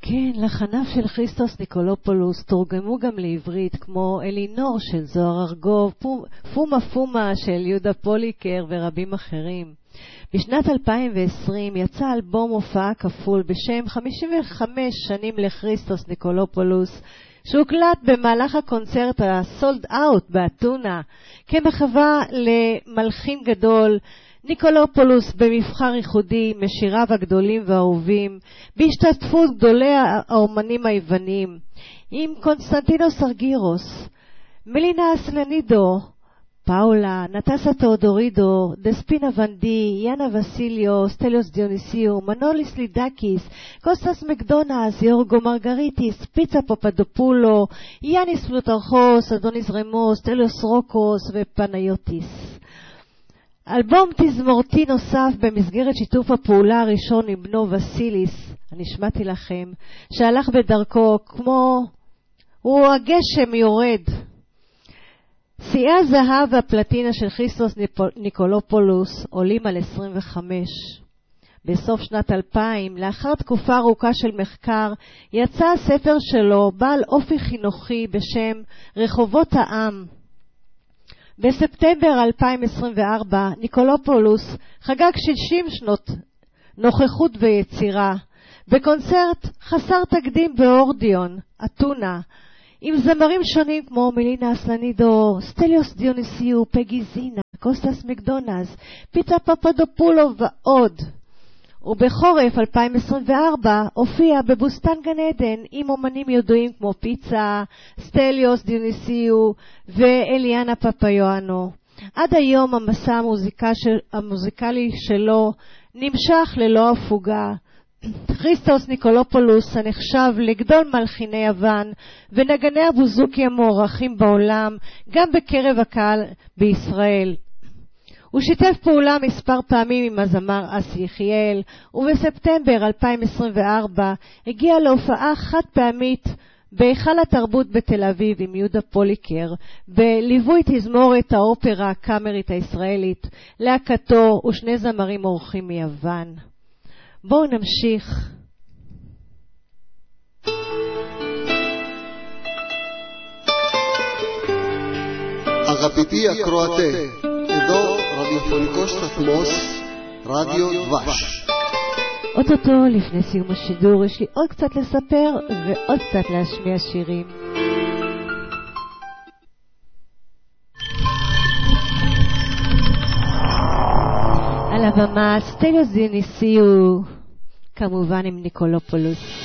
כן, לחניו של כריסטוס ניקולופולוס תורגמו גם לעברית, כמו אלינור של זוהר ארגוב, פומה פומה של יהודה פוליקר ורבים אחרים. בשנת 2020 יצא אלבום הופעה כפול בשם 55 שנים לכריסטוס ניקולופולוס, שהוקלט במהלך הקונצרט הסולד אאוט באתונה, כמחווה למלחין גדול, ניקולופולוס במבחר ייחודי משיריו הגדולים והאהובים, בהשתתפות גדולי האומנים היוונים, עם קונסטנטינוס ארגירוס, מלינה אסלנידו, פאולה, נטסה תאודורידו, דספינה ונדי, יאנה וסיליו, סטליוס דיוניסיו, מנוליס לידקיס, קוסטס מקדונס, יורגו מרגריטיס, פיצה פופדופולו, יאניס פלוטרכוס, אדוניס רמוס, סטליוס רוקוס ופניוטיס. אלבום תזמורתי נוסף במסגרת שיתוף הפעולה הראשון עם בנו וסיליס, אני שמעתי לכם, שהלך בדרכו כמו הוא הגשם יורד. שיאי הזהב והפלטינה של כריסטוס ניקולופולוס עולים על 25. בסוף שנת 2000, לאחר תקופה ארוכה של מחקר, יצא הספר שלו בעל אופי חינוכי בשם רחובות העם. בספטמבר 2024 ניקולופולוס חגג 60 שנות נוכחות ויצירה בקונצרט חסר תקדים באורדיון, אתונה, עם זמרים שונים כמו מלינה אסלנידו, סטליוס דיוניסיו, פגי זינה, קוסטס מקדונס, פיצה פפדופולו ועוד. ובחורף 2024 הופיע בבוסתן גן עדן עם אומנים ידועים כמו פיצה, סטליוס דיוניסיו ואליאנה פפיואנו. עד היום המסע המוזיקלי שלו נמשך ללא הפוגה. כריסטוס ניקולופולוס הנחשב לגדול מלחיני יוון ונגני הבוזוקי המוערכים בעולם, גם בקרב הקהל בישראל. הוא שיתף פעולה מספר פעמים עם הזמר אסי יחיאל, ובספטמבר 2024 הגיע להופעה חד פעמית בהיכל התרבות בתל אביב עם יהודה פוליקר, בליווי תזמורת האופרה הקאמרית הישראלית, להקתו ושני זמרים אורחים מיוון. בואו נמשיך. Αγαπητοί ακροατέ, εδώ ραδιοφωνικός σταθμός רדיו דבש. אוטוטו לפני סיום השידור יש לי עוד קצת לספר ועוד קצת להשמיע שירים. על הבמה סטליוס דיוניסיו, כמובן עם ניקולופולוס.